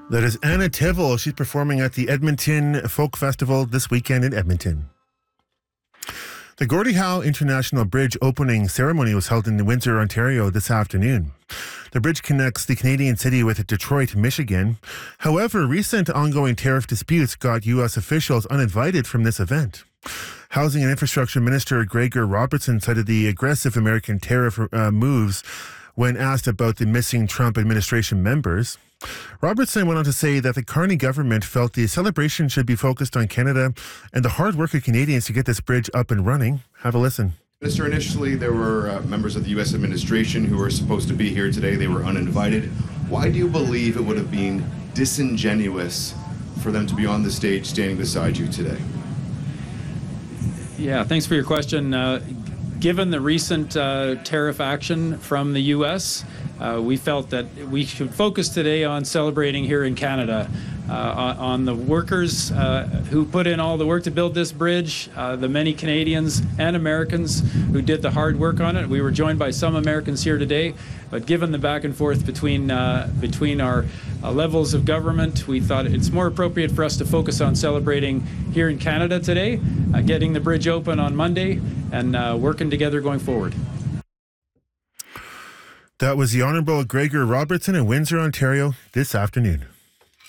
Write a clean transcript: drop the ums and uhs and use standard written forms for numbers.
That is Anna Tivel. She's performing at the Edmonton Folk Festival this weekend in Edmonton. The Gordie Howe International Bridge opening ceremony was held in Windsor, Ontario this afternoon. The bridge connects the Canadian city with Detroit, Michigan. However, recent ongoing tariff disputes got U.S. officials uninvited from this event. Housing and Infrastructure Minister Gregor Robertson cited the aggressive American tariff moves when asked about the missing Trump administration members. Robertson went on to say that the Carney government felt the celebration should be focused on Canada and the hard work of Canadians to get this bridge up and running. Have a listen. Minister, initially there were members of the U.S. administration who were supposed to be here today. They were uninvited. Why do you believe it would have been disingenuous for them to be on the stage standing beside you today? Yeah, thanks for your question. Given the recent tariff action from the U.S., we felt that we should focus today on celebrating here in Canada, on the workers who put in all the work to build this bridge, the many Canadians and Americans who did the hard work on it. We were joined by some Americans here today, but given the back and forth between our levels of government, we thought it's more appropriate for us to focus on celebrating here in Canada today, getting the bridge open on Monday, and working together going forward. That was the Honourable Gregor Robertson in Windsor, Ontario this afternoon.